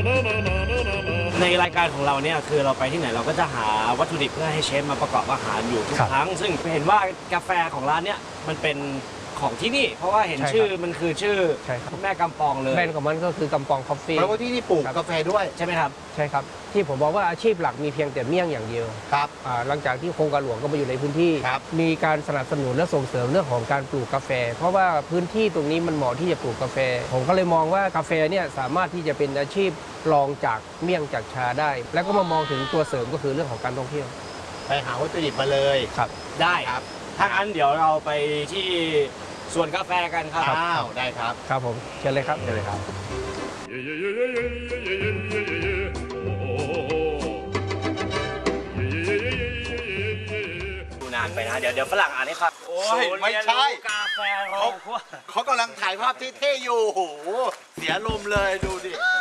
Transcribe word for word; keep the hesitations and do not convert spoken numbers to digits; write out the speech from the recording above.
ในรายการของเราเนี่ยคือเราไปที่ไหนเราก็จะหาวัตถุดิบเพื่อให้เชฟมาประกอบอาหารอยู่ทุกครั้งซึ่งเห็นว่ากาแฟของร้านเนี่ยมันเป็นของที่นี่เพราะว่าเห็นชื่อมันคือชื่อแม่กำปองเลยแบรนด์ของมันก็คือกำปองคอฟฟี่เพราะว่าที่นี่ปลูกกาแฟด้วยใช่ไหมครับใช่ครับที่ผมบอกว่าอาชีพหลักมีเพียงแต่เมี่ยงอย่างเดียวครับหลังจากที่โครงการหลวงก็มาอยู่ในพื้นที่มีการสนับสนุนและส่งเสริมเรื่องของการปลูกกาแฟเพราะว่าพื้นที่ตรงนี้มันเหมาะที่จะปลูกกาแฟผมก็เลยมองว่ากาแฟเนี่ยสามารถที่จะเป็นอาชีพรองจากเมี่ยงจากชาได้แล้วก็มามองถึงตัวเสริมก็คือเรื่องของการท่องเที่ยวไปหาวัตถุดิบมาเลยครับได้ครับถ้างั้นเดี๋ยวเราไปที่สวนกาแฟกันครับอ้าวได้ครับครับผมเชิญเลยครับเชิญเลยครับดูนานไปนะเดี๋ยวเดี๋ยวฝรั่งอ่านให้ครับโอ้ยไม่ใช่กาแฟเขาเขากำลังถ่ายภาพเท่ๆอยู่โอ้โหเสียลมเลยดูดิ